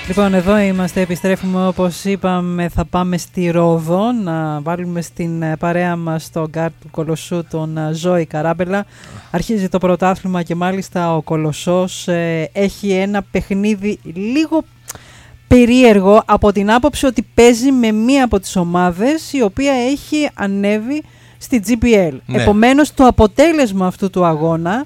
Λοιπόν, εδώ είμαστε, επιστρέφουμε όπως είπαμε, θα πάμε στη Ρόδο να βάλουμε στην παρέα μας τον γκάρτ του Κολοσσού, τον Ζόη Καράμπελα. Αρχίζει το πρωτάθλημα και μάλιστα ο Κολοσσός έχει ένα παιχνίδι λίγο περίεργο από την άποψη ότι παίζει με μία από τις ομάδες η οποία έχει ανέβει στη GPL. Ναι. Επομένως το αποτέλεσμα αυτού του αγώνα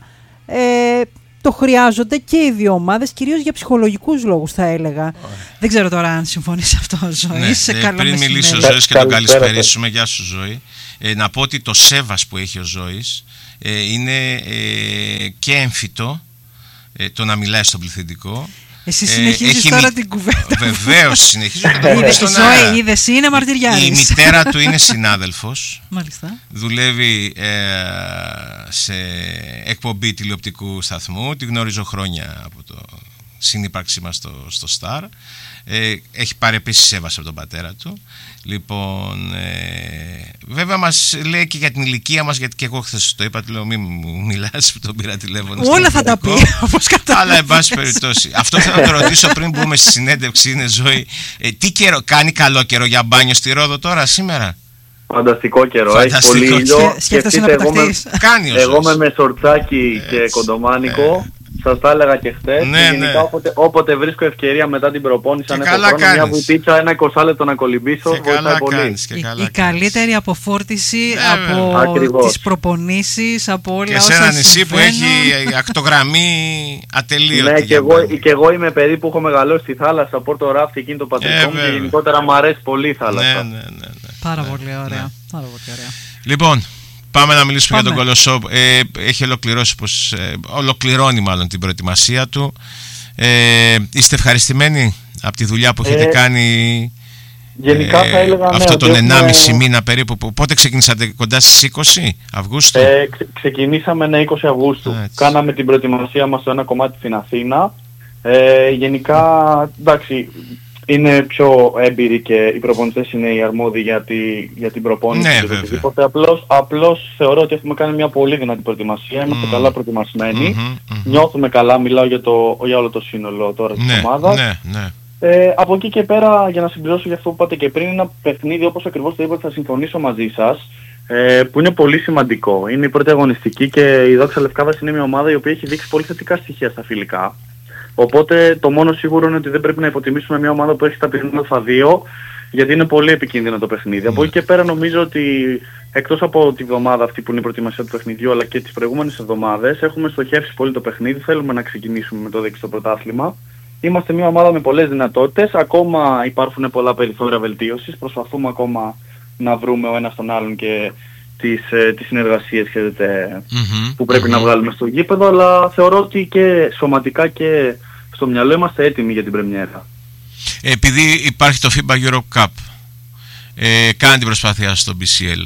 το χρειάζονται και οι δύο ομάδες, κυρίως για ψυχολογικούς λόγους θα έλεγα. Δεν ξέρω τώρα αν συμφωνείς σε αυτό, Ζωή. Ναι, πριν μιλήσει ο Ζώης και τον καλησπερίσουμε, γεια σου Ζωή, να πω ότι το σέβας που έχει ο Ζώης είναι και έμφυτο το να μιλάει στον πληθυντικό. Εσύ συνεχίζεις τώρα την κουβέντα. Βεβαίως συνεχίζω. Είδες, είναι μαρτυριάρης. Η μητέρα του είναι συνάδελφος. Μάλιστα. Δουλεύει σε εκπομπή τηλεοπτικού σταθμού. Τη γνωρίζω χρόνια από το συνύπαρξή μας στο Star. Έχει πάρει επίσης σέβαση από τον πατέρα του. Λοιπόν, βέβαια μας λέει και για την ηλικία μας, γιατί και εγώ χθες το είπα, του λέω μην μου μιλάς που τον πήρα τηλέφωνο. Όλα θα τα πει, όπως κατάλαβες. Αλλά εν πάση περιπτώσει. Αυτό θέλω να το ρωτήσω πριν μπούμε στη συνέντευξη, είναι Ζωή. Τι καιρό, κάνει καλό καιρό για μπάνιο στη Ρόδο τώρα σήμερα? Φανταστικό καιρό, έχει πολύ ήλιο. Σκέφτεσαι να πεταχτείς? Εγώ με σορτσάκι και κοντομάνικο. Σας τα έλεγα και χθες. Ναι, γενικά όποτε βρίσκω ευκαιρία μετά την προπόνηση, αν έχω χρόνο, μια βουτίτσα, ένα 20 λεπτό να κολυμπήσω, βοηθάει πολύ. Η καλύτερη αποφόρτιση από τις προπονήσεις, από όλα όσα συμβαίνουν. Και σε ένα νησί που έχει ακτογραμμή ατελείωτη. Ναι, και εγώ είμαι παιδί που έχω μεγαλώσει στη θάλασσα, Πόρτο Ράφτη, εκείνη το πατρικό μου, και γενικότερα μου αρέσει πολύ η θάλασσα. Ναι. Πάρα πολύ ωραία. Λοιπόν, πάμε να μιλήσουμε για τον Κολοσσό. Έχει ολοκληρώσει, ολοκληρώνει μάλλον την προετοιμασία του. Είστε ευχαριστημένοι από τη δουλειά που έχετε κάνει? Γενικά θα έλεγα αυτό τον 1,5 μήνα περίπου. Πότε ξεκινήσατε, κοντά στις 20 Αυγούστου? Ξεκινήσαμε 20 Αυγούστου. Κάναμε την προετοιμασία μας στο ένα κομμάτι στην Αθήνα. Γενικά, εντάξει, είναι πιο έμπειροι και οι προπονητές είναι οι αρμόδιοι για την προπόνηση. Ναι, απλώς θεωρώ ότι έχουμε κάνει μια πολύ δυνατή προετοιμασία. Είμαστε καλά προετοιμασμένοι. Νιώθουμε καλά, μιλάω για όλο το σύνολο τώρα της ομάδας. Ναι. Από εκεί και πέρα, για να συμπληρώσω για αυτό που είπατε και πριν, ένα παιχνίδι όπως ακριβώς το είπατε, θα συμφωνήσω μαζί σας, που είναι πολύ σημαντικό. Είναι η πρώτη αγωνιστική και η Δόξα Λευκάδας είναι μια ομάδα η οποία έχει δείξει πολύ θετικά στοιχεία στα φιλικά. Οπότε το μόνο σίγουρο είναι ότι δεν πρέπει να υποτιμήσουμε μια ομάδα που έχει ταπεινή Α2, γιατί είναι πολύ επικίνδυνο το παιχνίδι. Από εκεί και πέρα νομίζω ότι εκτός από τη βδομάδα αυτή που είναι η προετοιμασία του παιχνιδιού, αλλά και τις προηγούμενες εβδομάδες, έχουμε στοχεύσει πολύ το παιχνίδι. Θέλουμε να ξεκινήσουμε με το δείξει στο πρωτάθλημα. Είμαστε μια ομάδα με πολλές δυνατότητες. Ακόμα υπάρχουν πολλά περιθώρια βελτίωσης. Προσπαθούμε ακόμα να βρούμε ο ένας τον άλλον και τις συνεργασίες που πρέπει να βγάλουμε στο γήπεδο, αλλά θεωρώ ότι και σωματικά και στο μυαλό είμαστε έτοιμοι για την πρεμιέρα. Επειδή υπάρχει το FIBA Euro Cup, κάνει την προσπάθεια στο BCL,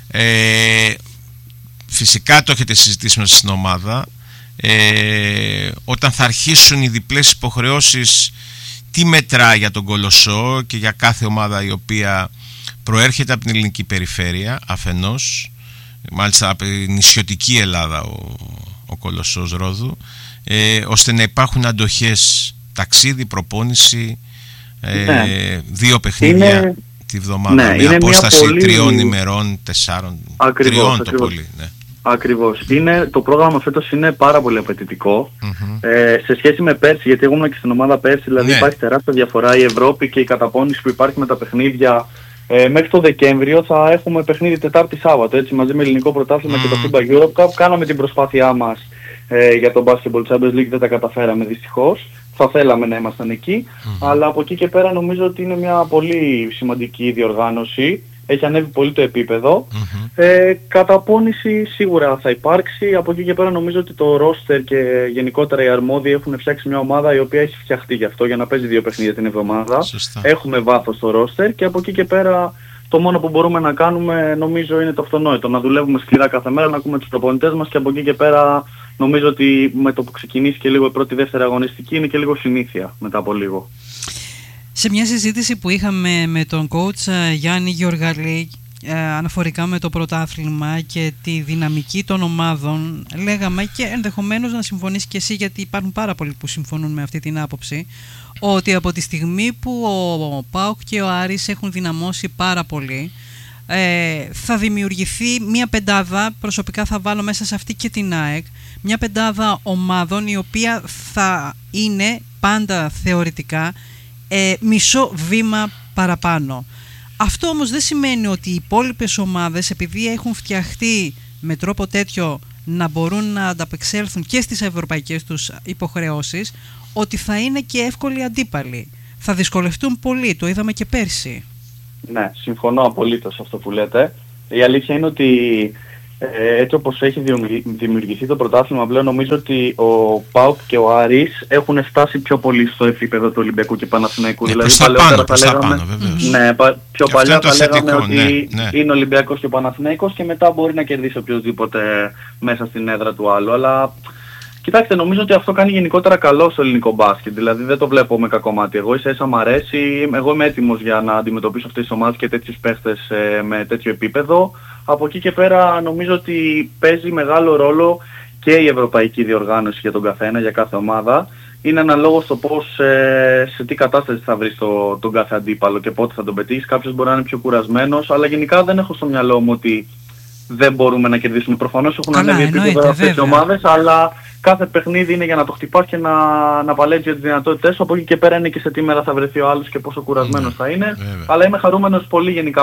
φυσικά το έχετε συζητήσει μέσα στην ομάδα. Όταν θα αρχίσουν οι διπλές υποχρεώσεις, τι μετρά για τον Κολοσσό και για κάθε ομάδα η οποία προέρχεται από την ελληνική περιφέρεια αφενός, μάλιστα από την νησιωτική Ελλάδα ο Κολοσσός Ρόδου, ώστε να υπάρχουν αντοχές, ταξίδι, προπόνηση, δύο παιχνίδια τη βδομάδα, με απόσταση 3 ημερών, 4, ακριβώς, 3 το πολύ. Ναι. Ακριβώς. Το πρόγραμμα φέτος είναι πάρα πολύ απαιτητικό σε σχέση με πέρσι, γιατί εγώ ήμουν και στην ομάδα πέρσι, δηλαδή υπάρχει τεράστια διαφορά. Η Ευρώπη και η καταπώνηση που υπάρχει με τα παιχνίδια. Μέχρι το Δεκέμβριο θα έχουμε παιχνίδι Τετάρτη Σάββατο, έτσι, μαζί με ελληνικό πρωτάθλημα και το FIBA Europe Cup. Κάναμε την προσπάθειά μας για το Basketball Champions League, δεν τα καταφέραμε δυστυχώς. Θα θέλαμε να ήμασταν εκεί, αλλά από εκεί και πέρα νομίζω ότι είναι μια πολύ σημαντική διοργάνωση. Έχει ανέβει πολύ το επίπεδο. Καταπώνηση σίγουρα θα υπάρξει. Από εκεί και πέρα νομίζω ότι το roster και γενικότερα οι αρμόδιοι έχουν φτιάξει μια ομάδα η οποία έχει φτιαχτεί γι' αυτό, για να παίζει 2 παιχνίδια την εβδομάδα. Σωστά. Έχουμε βάθος στο roster και από εκεί και πέρα το μόνο που μπορούμε να κάνουμε νομίζω είναι το αυτονόητο. Να δουλεύουμε σκληρά κάθε μέρα, να ακούμε τους προπονητές μας και από εκεί και πέρα νομίζω ότι με το που ξεκινήσει και λίγο η πρώτη-δεύτερη αγωνιστική είναι και λίγο συνήθεια μετά από λίγο. Σε μια συζήτηση που είχαμε με τον coach Γιάννη Γεωργαλή, αναφορικά με το πρωτάθλημα και τη δυναμική των ομάδων, λέγαμε, και ενδεχομένως να συμφωνήσει και εσύ, γιατί υπάρχουν πάρα πολλοί που συμφωνούν με αυτή την άποψη, ότι από τη στιγμή που ο ΠΑΟΚ και ο Άρης έχουν δυναμώσει πάρα πολύ, θα δημιουργηθεί μια πεντάδα, προσωπικά θα βάλω μέσα σε αυτή και την ΑΕΚ, μια πεντάδα ομάδων η οποία θα είναι πάντα θεωρητικά μισό βήμα παραπάνω. Αυτό όμως δεν σημαίνει ότι οι υπόλοιπες ομάδες, επειδή έχουν φτιαχτεί με τρόπο τέτοιο να μπορούν να ανταπεξέλθουν και στις ευρωπαϊκές τους υποχρεώσεις, ότι θα είναι και εύκολοι αντίπαλοι. Θα δυσκολευτούν πολύ, το είδαμε και πέρσι. Ναι, συμφωνώ απολύτως σε αυτό που λέτε. Η αλήθεια είναι ότι έτσι όπως έχει δημιουργηθεί το πρωτάθλημα πλέον, νομίζω ότι ο ΠΑΟΚ και ο Άρης έχουν φτάσει πιο πολύ στο επίπεδο του Ολυμπιακού και Παναθηναϊκού. Δηλαδή παλαιότερα θα λέγαμε, ναι, πιο παλιά θα λέγαμε ότι είναι Ολυμπιακός και Παναθηναϊκός και μετά μπορεί να κερδίσει οποιοδήποτε μέσα στην έδρα του άλλου. Αλλά κοιτάξτε, νομίζω ότι αυτό κάνει γενικότερα καλό στο ελληνικό μπάσκετ. Δηλαδή δεν το βλέπω με κακό μάτι. Εγώ ίσα μ' αρέσει, εγώ είμαι έτοιμος για να αντιμετωπίσω αυτές τις ομάδες και τέτοιους παίχτες με τέτοιο επίπεδο. Από εκεί και πέρα νομίζω ότι παίζει μεγάλο ρόλο και η ευρωπαϊκή διοργάνωση για τον καθένα, για κάθε ομάδα. Είναι αναλόγως το πώς, σε τι κατάσταση θα βρεις τον κάθε αντίπαλο και πότε θα τον πετύχεις. Κάποιος μπορεί να είναι πιο κουρασμένος, αλλά γενικά δεν έχω στο μυαλό μου ότι δεν μπορούμε να κερδίσουμε. Προφανώς έχουν ανέβει επίπεδο αυτές οι ομάδες, αλλά κάθε παιχνίδι είναι για να το χτυπάς και να παλέψεις για τις δυνατότητες σου. Από εκεί και πέρα είναι και σε τι μέρα θα βρεθεί ο άλλος και πόσο κουρασμένος θα είναι. Αλλά είμαι χαρούμενος πολύ γενικά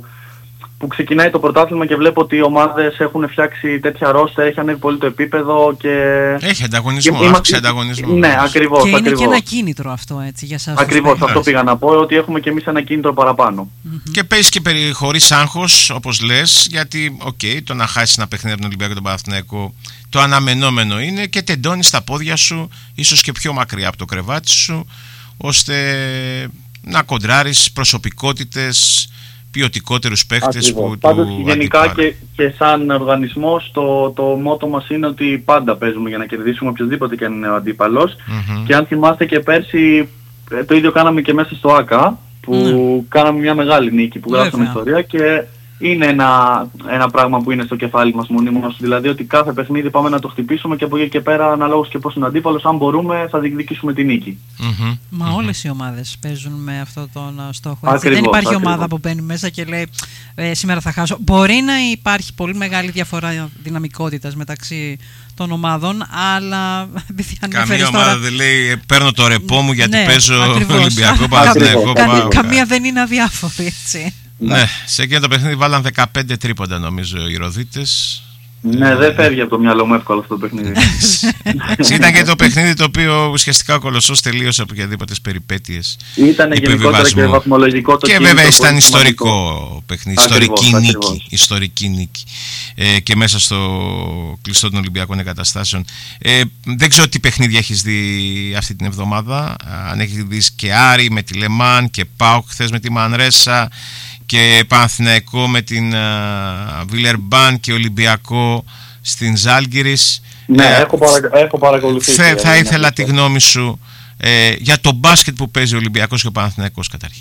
που ξεκινάει το πρωτάθλημα και βλέπω ότι οι ομάδες έχουν φτιάξει τέτοια ρόστερ, έχει ανέβει πολύ το επίπεδο και έχει ανταγωνισμό, αύξηση ανταγωνισμό. Ναι, ακριβώς. Και είναι και ένα κίνητρο αυτό, έτσι, για σας. Ακριβώς, αυτό πήγα να πω, ότι έχουμε και εμείς ένα κίνητρο παραπάνω. Και παίζεις και χωρίς άγχος, όπως λες, γιατί το να χάσεις ένα παιχνίδι από τον Ολυμπιακό και τον Παναθηναϊκό, το αναμενόμενο είναι και τεντώνεις τα πόδια σου, ίσως και πιο μακριά από το κρεβάτι σου, ώστε να κοντράρεις προσωπικότητες, ποιοτικότερους παίχτες που πάντως γενικά και σαν οργανισμός το μότο μας είναι ότι πάντα παίζουμε για να κερδίσουμε οποιοδήποτε και αν είναι ο αντίπαλος. Και αν θυμάστε και πέρσι το ίδιο κάναμε και μέσα στο ΆΚΑ που κάναμε μια μεγάλη νίκη που γράψαμε ιστορία και είναι ένα πράγμα που είναι στο κεφάλι μας μονίμως, δηλαδή ότι κάθε παιχνίδι πάμε να το χτυπήσουμε και από εκεί και πέρα αναλόγως και πώς είναι ο αντίπαλος, αν μπορούμε θα διεκδικήσουμε τη νίκη. Μα όλες οι ομάδες παίζουν με αυτόν τον στόχο. Δεν υπάρχει ομάδα που μπαίνει μέσα και λέει σήμερα θα χάσω. Μπορεί να υπάρχει πολύ μεγάλη διαφορά δυναμικότητας μεταξύ των ομάδων, αλλά καμία ομάδα δεν λέει παίρνω το ρεπό μου γιατί παίζω Ολυμπιακό, Παναθηναϊκό. Καμία δεν είναι αδιάφορη, έτσι. Ναι, σε εκείνο το παιχνίδι βάλαν 15 τρίποντα νομίζω οι Ροδίτες. Ναι, δεν φεύγει από το μυαλό μου εύκολο αυτό το παιχνίδι. Ήταν και το παιχνίδι το οποίο ουσιαστικά ο Κολοσσός τελείωσε από οποιαδήποτε περιπέτειες. Ήταν γενικότερα και βαθμολογικό το και βέβαια ήταν ιστορικό παιχνίδι, ιστορική νίκη. Και μέσα στο κλειστό των Ολυμπιακών Εγκαταστάσεων. Δεν ξέρω τι παιχνίδια έχεις δει αυτή την εβδομάδα. Αν έχεις δει και Άρη με τη Λεμάν και ΠΑΟΚ χθες με τη Μανρέσα και Παναθηναϊκό με την Βιλερμπάν και Ολυμπιακό στην Ζάλγκιρις. Ναι, έχω παρακολουθήσει. Θα ήθελα τη γνώμη σου για το μπάσκετ που παίζει ο Ολυμπιακός και ο Παναθηναϊκός καταρχήν.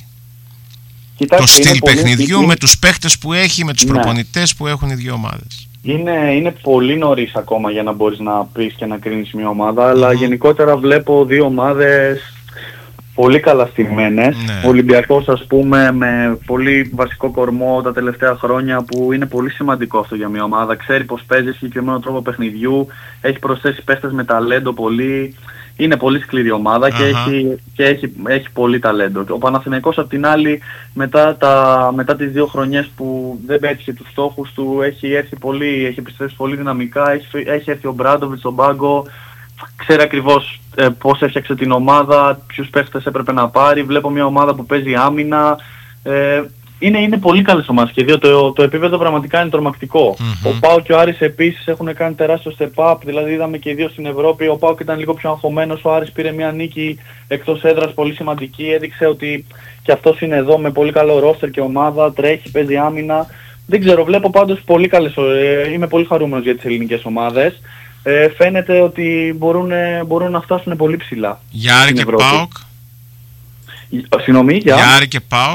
Το στυλ παιχνιδιού με τους παίχτες που έχει, με τους προπονητές που έχουν οι δύο ομάδες. Είναι πολύ νωρίς ακόμα για να μπορείς να πεις και να κρίνεις μια ομάδα, αλλά γενικότερα βλέπω δύο ομάδες πολύ καλά στημένες. Ο Ολυμπιακός, ας πούμε, με πολύ βασικό κορμό τα τελευταία χρόνια, που είναι πολύ σημαντικό αυτό για μια ομάδα. Ξέρει πως παίζει συγκεκριμένο τρόπο παιχνιδιού, έχει προσθέσει παίχτες με ταλέντο πολύ. Είναι πολύ σκληρή ομάδα και έχει πολύ ταλέντο. Ο Παναθηναϊκός απ' την άλλη, μετά τις 2 χρονιές που δεν πέτυχε τους στόχους του, έχει επιστρέψει πολύ δυναμικά, έχει έρθει ο Μπράντοβιτς στον πάγκο, ξέρει ακριβώς πώς έφτιαξε την ομάδα, ποιους παίχτες έπρεπε να πάρει. Βλέπω μια ομάδα που παίζει άμυνα. Είναι πολύ καλές ομάδες και δύο. Το επίπεδο πραγματικά είναι τρομακτικό. Ο ΠΑΟΚ και ο Άρης επίσης έχουν κάνει τεράστιο step up, δηλαδή είδαμε και οι δύο στην Ευρώπη. Ο ΠΑΟΚ ήταν λίγο πιο αγχωμένος, ο Άρης πήρε μια νίκη εκτός έδρας πολύ σημαντική, έδειξε ότι και αυτός είναι εδώ με πολύ καλό ρόστερ και ομάδα, τρέχει, παίζει άμυνα. Δεν ξέρω, βλέπω πάντως πολύ καλές, είμαι πολύ χαρούμενος για τις ελληνικές ομάδες. Φαίνεται ότι μπορούν να φτάσουν πολύ ψηλά. Για Άρη και ΠΑΟΚ. Συγγνώμη, για Άρη και ΠΑΟΚ.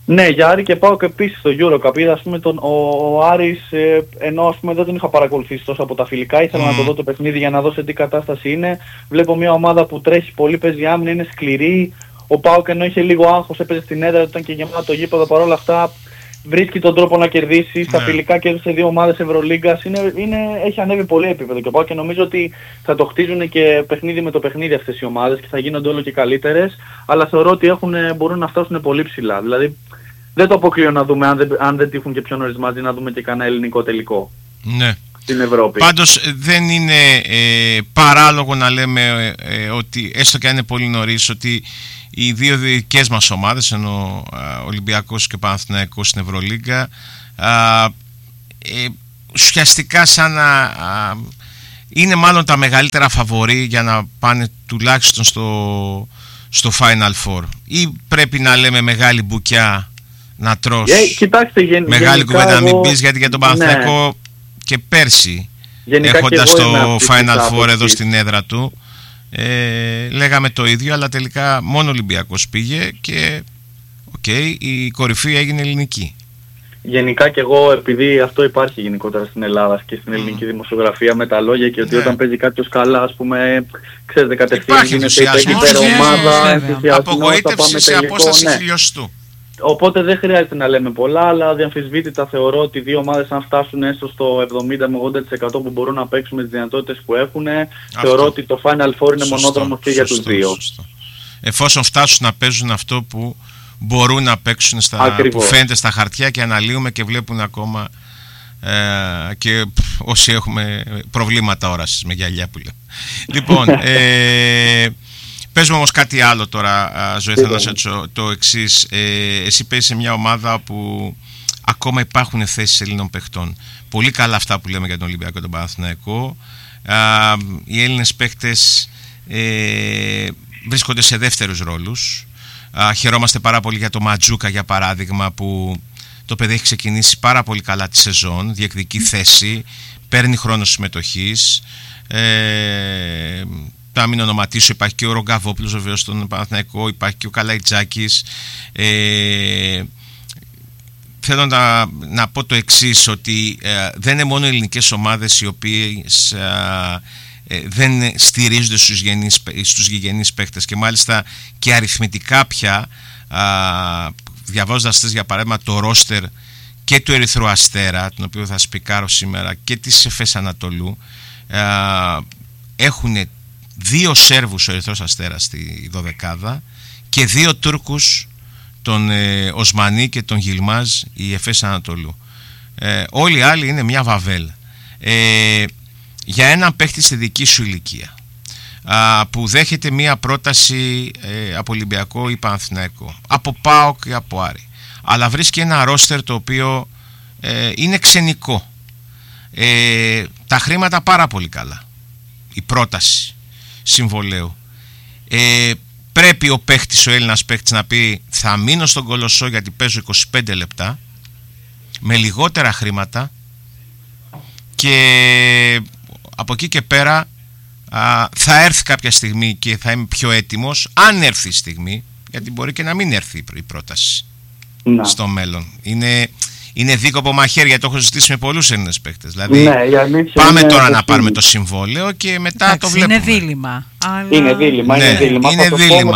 Ναι, για Άρη και πάω και επίσης στο EuroCup. Είδα, ας πούμε, ο Άρης, ενώ ας πούμε δεν τον είχα παρακολουθήσει τόσο από τα φιλικά, ήθελα να το δω το παιχνίδι για να δω σε τι κατάσταση είναι. Βλέπω μια ομάδα που τρέχει πολύ, παίζει άμυνα, είναι σκληρή. Ο ΠΑΟΚ ενώ είχε λίγο άγχος, έπαιζε στην έδρα, ήταν και γεμάτο το γήπεδο, παρόλα αυτά βρίσκει τον τρόπο να κερδίσει. Στα φιλικά κέρδισε 2 ομάδες Ευρωλίγκας. Έχει ανέβει πολύ επίπεδο και πάω και νομίζω ότι θα το χτίζουν και παιχνίδι με το παιχνίδι αυτές οι ομάδες και θα γίνονται όλο και καλύτερες. Αλλά θεωρώ ότι μπορούν να φτάσουν πολύ ψηλά. Δηλαδή δεν το αποκλείω να δούμε, αν δεν τύχουν και πιο νωρίς μαζί, να δούμε και κανένα ελληνικό τελικό. Ναι. Στην Ευρώπη. Πάντως δεν είναι παράλογο να λέμε ότι, έστω και αν είναι πολύ νωρίς, ότι οι δύο δικές μας ομάδες, ενώ Ολυμπιακός και Παναθηναϊκός στην Ευρωλίγκα, ουσιαστικά σαν να είναι μάλλον τα μεγαλύτερα φαβορί για να πάνε τουλάχιστον στο Final Four. Ή πρέπει να λέμε μεγάλη μπουκιά να τρως? Κοιτάξτε, μεγάλη κουβέντα να μην πεις, γιατί για τον Παναθηναϊκό και πέρσι, έχοντας το Final Four εδώ στην έδρα του, λέγαμε το ίδιο, αλλά τελικά μόνο ο Ολυμπιακός πήγε και η κορυφή έγινε ελληνική. Γενικά και εγώ, επειδή αυτό υπάρχει γενικότερα στην Ελλάδα και στην ελληνική δημοσιογραφία, με τα λόγια και ότι όταν παίζει κάποιος καλά, ας πούμε, ξέρετε, κατευθείαν γίνεται υπερομάδα, απογοήτευση σε απόσταση χιλιοστού. Οπότε δεν χρειάζεται να λέμε πολλά, αλλά αδιαμφισβήτητα θεωρώ ότι δύο ομάδες, αν φτάσουν έστω στο 70 με 80% που μπορούν να παίξουν με τις δυνατότητες που έχουν, θεωρώ ότι το Final Four είναι μονόδρομος και για τους δύο. Σωστό. Εφόσον φτάσουν να παίζουν αυτό που μπορούν να παίξουν, που φαίνεται στα χαρτιά και αναλύουμε και βλέπουν ακόμα, και όσοι έχουμε προβλήματα όρασης με γυαλιά που λέμε. Λοιπόν, πες μου όμως κάτι άλλο τώρα, Ζωή, θέλω να σε ρωτήσω το εξής. Εσύ παίζεις σε μια ομάδα που ακόμα υπάρχουν θέσεις Ελλήνων παιχτών. Πολύ καλά αυτά που λέμε για τον Ολυμπιακό και τον Παναθηναϊκό. Οι Έλληνες παίχτες βρίσκονται σε δεύτερους ρόλους. Χαιρόμαστε πάρα πολύ για το Ματζούκα, για παράδειγμα, που το παιδί έχει ξεκινήσει πάρα πολύ καλά τη σεζόν, διεκδικεί θέση, παίρνει χρόνο συμμετοχής. Να μην ονοματίσω, υπάρχει και ο Ρογκαβόπουλος βεβαίως στον Παναθηναϊκό, υπάρχει και ο Καλαϊτζάκης. Θέλω να πω το εξής, ότι δεν είναι μόνο οι ελληνικές ομάδες οι οποίες δεν στηρίζονται στους γηγενείς παίκτες, και μάλιστα και αριθμητικά πια, διαβάζοντας για παράδειγμα το ρόστερ και του Ερυθρού Αστέρα, τον οποίο θα σπικάρω σήμερα, και της Εφές Ανατολού, έχουν 2 Σέρβους ο Ερυθρός Αστέρας στη δωδεκάδα και 2 Τούρκους, τον Οσμανί και τον Γιλμάζ, η Εφές Ανατολού. Όλοι οι άλλοι είναι μια βαβέλ. Για έναν παίχτη στη δική σου ηλικία, που δέχεται μια πρόταση από Ολυμπιακό ή Παναθηναϊκό, από ΠΑΟΚ ή από Άρη, αλλά βρίσκει ένα ρόστερ το οποίο είναι ξενικό, τα χρήματα πάρα πολύ καλά, η πρόταση συμβολαίου, πρέπει ο παίχτης, ο Έλληνας παίχτης, να πει θα μείνω στον Κολοσσό γιατί παίζω 25 λεπτά με λιγότερα χρήματα, και από εκεί και πέρα θα έρθει κάποια στιγμή και θα είμαι πιο έτοιμος, αν έρθει η στιγμή, γιατί μπορεί και να μην έρθει η πρόταση στο μέλλον. Είναι δίκοπο μαχαίρι, γιατί το έχω ζητήσει με πολλούς Έλληνες παίκτες. Δηλαδή πάμε τώρα να πάρουμε το συμβόλαιο και μετά το βλέπουμε. Είναι δίλημμα. Είναι δίλημμα. Είναι δίλημμα.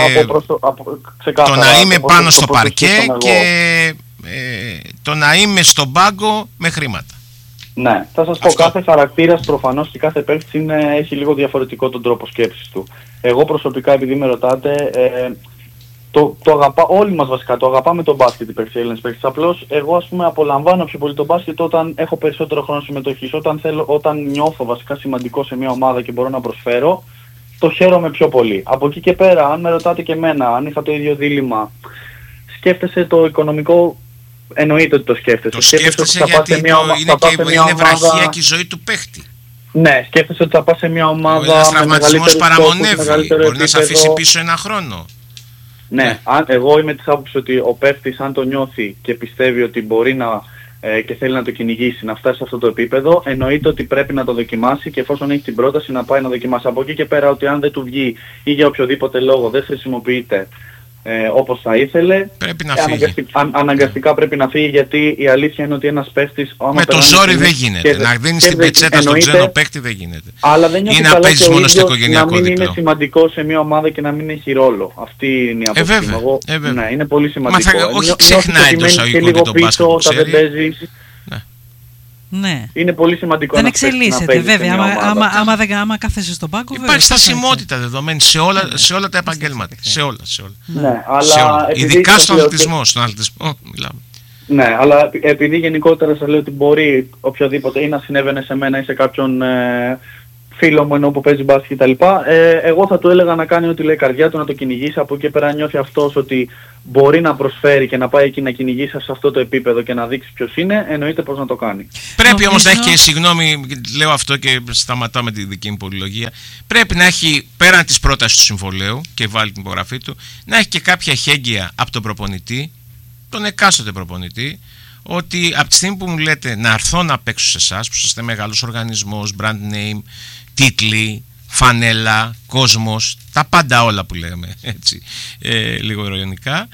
Το να είμαι πάνω στο παρκέ και το να είμαι στον πάγκο με χρήματα. Ναι, θα σας πω, κάθε χαρακτήρας προφανώς και κάθε παίκτης έχει λίγο διαφορετικό τον τρόπο σκέψης του. Εγώ προσωπικά, επειδή με ρωτάτε, το αγαπάω, όλοι μας βασικά το αγαπάμε τον μπάσκετ, οι Έλληνες παίκτες. Απλώς εγώ, ας πούμε, απολαμβάνω πιο πολύ τον μπάσκετ όταν έχω περισσότερο χρόνο συμμετοχής, όταν νιώθω βασικά σημαντικό σε μια ομάδα και μπορώ να προσφέρω, το χαίρομαι πιο πολύ. Από εκεί και πέρα, αν με ρωτάτε και εμένα, αν είχα το ίδιο δίλημμα, σκέφτεσαι το οικονομικό. Εννοείται ότι το σκέφτεσαι. Το σκέφτεσαι γιατί είναι βραχία και η ζωή του παίχτη. Ναι, σκέφτεσαι ότι θα πας σε μια ομάδα. Μπορεί ένας τραυματισμός παραμονεύει, μπορεί να σε αφήσει πίσω ένα χρόνο. Ναι, εγώ είμαι της άποψης ότι ο παίχτης, αν το νιώθει και πιστεύει ότι μπορεί να και θέλει να το κυνηγήσει, να φτάσει σε αυτό το επίπεδο, εννοείται ότι πρέπει να το δοκιμάσει, και εφόσον έχει την πρόταση να πάει να δοκιμάσει. Από εκεί και πέρα, ότι αν δεν του βγει ή για οποιοδήποτε λόγο δεν χρησιμοποιείται όπως θα ήθελε. Πρέπει να φύγει. Αναγκαστικά πρέπει να φύγει, γιατί η αλήθεια είναι ότι ένας παίχτης... Με το ζόρι δεν γίνεται. Να δίνεις την πετσέτα στον ξένο παίκτη δεν γίνεται. Αλλά δεν ή να παίζεις μόνο στο οικογενειακό διπλό. Να μην διπλό. είναι σημαντικό σε μια ομάδα και να μην έχει ρόλο. Αυτή είναι η άποψή μου. Ναι, είναι πολύ σημαντικό. Όχι ξεχνάει το εισαγωγικό και το μπάσκετ που ξέρει. Ναι. Είναι πολύ σημαντικό. Δεν εξελίσσεται, βέβαια. Άμα κάθεσαι στον πάγκο, υπάρχει στασιμότητα δεδομένη σε όλα τα επαγγέλματα. Σε όλα. Ναι, αλλά ειδικά στον αθλητισμό. Μιλάμε. Ναι, αλλά επειδή γενικότερα σας λέω ότι μπορεί οποιοδήποτε ή να συνέβαινε σε μένα ή σε κάποιον φίλο μου ενώ που παίζει μπάσκετ κτλ. Εγώ θα του έλεγα να κάνει ό,τι λέει η καρδιά του, να το κυνηγήσει. Από εκεί και πέρα νιώθει αυτός ότι μπορεί να προσφέρει και να πάει εκεί να κυνηγήσει σε αυτό το επίπεδο και να δείξει ποιος είναι, εννοείται πως να το κάνει. Πρέπει όμως να έχει και, συγγνώμη, λέω αυτό και σταματάω με τη δική μου πολυλογία, πρέπει να έχει πέραν της πρότασης του συμβολέου και βάλει την υπογραφή του, να έχει και κάποια εχέγγυα από τον προπονητή, τον εκάστοτε προπονητή, ότι από τη στιγμή που μου λέτε να έρθω να παίξω σε εσάς, που είστε μεγάλος οργανισμός, brand name, τίτλοι, φανέλα, κόσμος, τα πάντα όλα που λέμε, έτσι, λίγο ειρωνικά,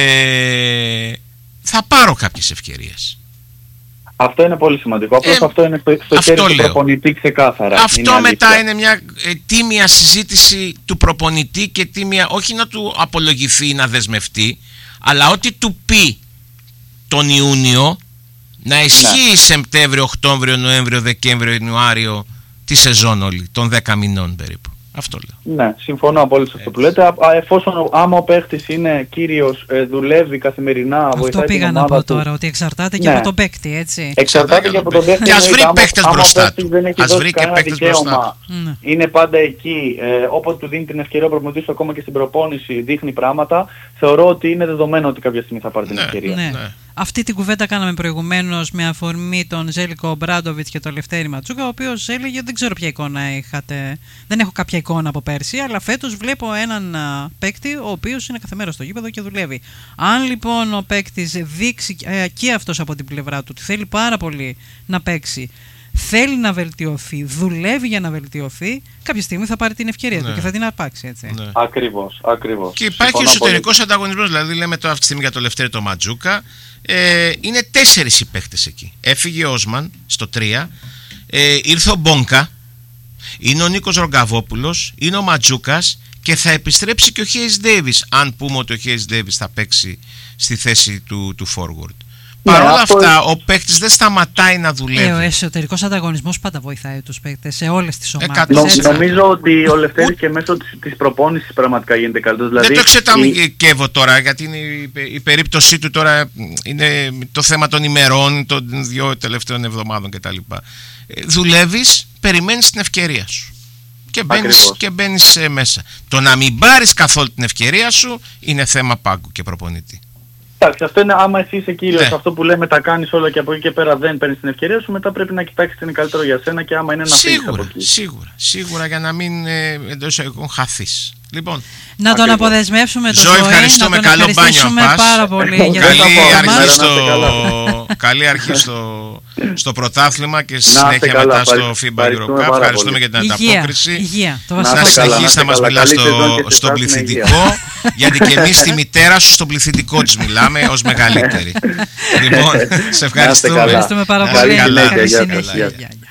θα πάρω κάποιες ευκαιρίες. Αυτό είναι πολύ σημαντικό. Απλώς αυτό είναι στο χέρι του προπονητή ξεκάθαρα. Αυτό μετά είναι μια τίμια συζήτηση του προπονητή και τίμια, όχι να του απολογηθεί ή να δεσμευτεί, αλλά ό,τι του πει τον Ιούνιο να ισχύει Σεπτέμβριο, Οκτώβριο, Νοέμβριο, Δεκέμβριο, Ιανουάριο, τη σεζόν όλη, των 10 μηνών περίπου. Αυτό λέω. Ναι, συμφωνώ απόλυτα σε αυτό που λέτε. Εφόσον άμα ο παίχτης είναι κύριος, δουλεύει καθημερινά, αυτό πήγα να πω τώρα, ότι εξαρτάται και από τον παίκτη, έτσι. Εξαρτάται και από τον παίκτη. Και ας βρει παίχτες μπροστά του. Ας βρει και παίχτες μπροστά του. Είναι πάντα εκεί, όποτε του δίνει την ευκαιρία ο προπονητής, ακόμα και στην προπόνηση δείχνει πράγματα, θεωρώ ότι είναι δεδομένο ότι κάποια στιγμή θα πάρει την ευκαιρία. Ναι. Αυτή την κουβέντα κάναμε προηγουμένως με αφορμή τον Ζέλικο Ομπράντοβιτς και τον Λευτέρη Ματσούκα, ο οποίος έλεγε: δεν ξέρω ποια εικόνα είχατε. Δεν έχω κάποια εικόνα από πέρσι, αλλά φέτος βλέπω έναν παίκτη ο οποίος είναι κάθε μέρα στο γήπεδο και δουλεύει. Αν λοιπόν ο παίκτης δείξει και αυτός από την πλευρά του ότι θέλει πάρα πολύ να παίξει, θέλει να βελτιωθεί, δουλεύει για να βελτιωθεί, κάποια στιγμή θα πάρει την ευκαιρία του και θα την αρπάξει, έτσι. Ναι. Ακριβώς. Και υπάρχει εσωτερικός ανταγωνισμός, δηλαδή λέμε τώρα αυτή τη στιγμή για το Λευτέρη το Ματζούκα. Είναι 4 οι παίχτες εκεί. Έφυγε ο Όσμαν στο 3, ήρθε ο Μπόνκα, είναι ο Νίκος Ρογκαβόπουλος, είναι ο Ματζούκας και θα επιστρέψει και ο Χέις Ντέιβις, αν πούμε ότι ο Χέις Ντέιβις θα παίξει στη θέση του forward. Παρ' όλα αυτά, ο παίκτης δεν σταματάει να δουλεύει. Ο εσωτερικός ανταγωνισμός πάντα βοηθάει τους παίκτες σε όλες τις ομάδες. Νομίζω ότι ο Λευτέρης και μέσω της προπόνησης πραγματικά γίνεται καλύτερος. Δηλαδή, δεν το εξεταμικεύω τώρα, γιατί είναι η περίπτωσή του τώρα είναι το θέμα των ημερών, των 2 τελευταίων εβδομάδων κτλ. Δουλεύεις, περιμένεις την ευκαιρία σου. Και μπαίνεις μέσα. Το να μην πάρεις καθόλου την ευκαιρία σου είναι θέμα πάγκου και προπονητή. Εντάξει, αυτό είναι άμα εσύ είσαι κύριος, αυτό που λέμε τα κάνεις όλα και από εκεί και πέρα δεν παίρνεις την ευκαιρία σου, μετά πρέπει να κοιτάξεις τι είναι καλύτερο για σένα και άμα είναι να φύγεις από εκεί. Σίγουρα για να μην εντός εισαγωγικών χαθείς. Λοιπόν, να τον αποδεσμεύσουμε τον Ζωή, ευχαριστούμε, καλό μπάνιο αν πας. Πάρα πολύ για καλή αρχή στο πρωτάθλημα και συνέχεια μετά στο FIBA EuroCup. Ευχαριστούμε για την ανταπόκριση. Να συνεχίσεις να μας μιλάς στον πληθυντικό, γιατί και εμείς τη μητέρα σου στον πληθυντικό της μιλάμε ως μεγαλύτερη. Λοιπόν, σε ευχαριστούμε. Ευχαριστούμε πάρα πολύ. Καλή συνέχεια.